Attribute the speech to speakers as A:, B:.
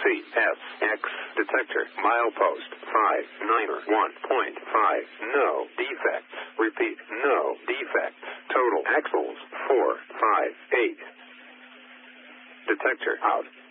A: CSX detector. Milepost 591.5. No defects. Repeat, no defects. Total axles 458. Detector out.